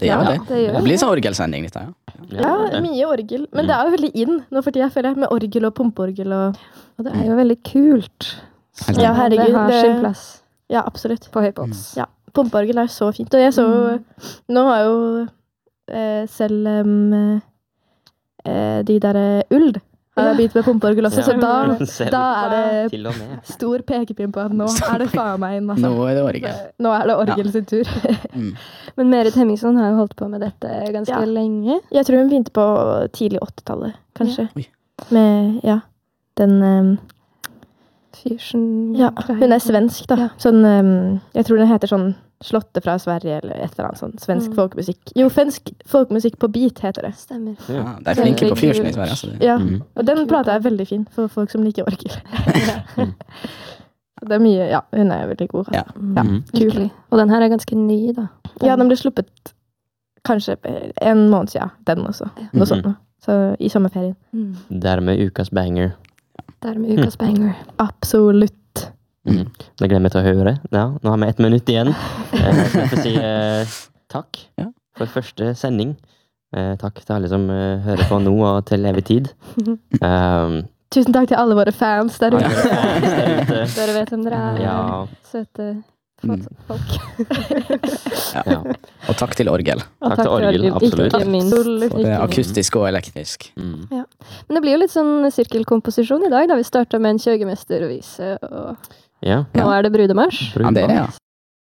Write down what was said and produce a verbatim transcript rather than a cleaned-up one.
Det gjør Ja, det. det gjør Det blir sånn orgelsending litt, ja. Ja, mye orgel. Men det er jo veldig inn nå for tida, føler jeg, med orgel og pumpeorgel og Og det er jo veldig kult. Helt Ja, herregud, det har det- sin plass Ja, absolutt. på høypods. Ja, pumpeorgel er så fint. Og jeg så Nå har jo eh, selv um, eh, de der Uld har Ja. begynt med pumpeorgel også, så da, Selv. da er det Til og med. stor pekepinn på at nå er det faen meg inn, altså. Nå er det orgel. Nå er det orgel sin tur. Mm. Men Merit Hemmingsson har jo holdt på med dette ganske Ja. lenge. Jeg tror hun begynte på tidlig åttitallet, kanskje. Oi. Med, ja, den um, Fusion. Ja, hun er svensk, da. Ja. Sånn, um, jeg tror den heter sånn Slottet fra Sverige, eller et eller annet sånn svensk Mm. folkemusikk. Jo, svensk folkemusikk på beat heter det. Stemmer. Ja, de er flinke på fusion i Sverige. Altså. det- Ja, Mhm. og den plata er veldig fin for folk som liker orgel. Det er mye, ja, hun er veldig god. Ja. Ja, Mhm. kul. Virkelig. Og den her er ganske ny, da. Ja, den ble sluppet kanskje en måned siden, den også. Noe sånt nå. Så i sommerferien. Mm. Dermed ukas banger. Der med ukas banger. Absolutt. Mm. Det glemmer jeg til å høre. Ja, nå har vi ett minutt igjen. Eh, så jeg får si eh, takk Ja. for første sending. Eh, takk til alle som eh, hører på nå og til evig tid. Um, Tusen takk til alle våre fans der alle ute. fans der ute. Dere vet hvem dere er. Ja. Søte Mm. folk. Ja. Og takk til orgel. Takk til orgel, absolutt. Ikke minst. For det er akustisk og elektrisk. Mm. Men det blir jo litt sånn sirkelkomposisjon i dag, da vi startet med en kjøgemester og vise, og Ja. nå er det brudemarsj. Ja, det er det, ja.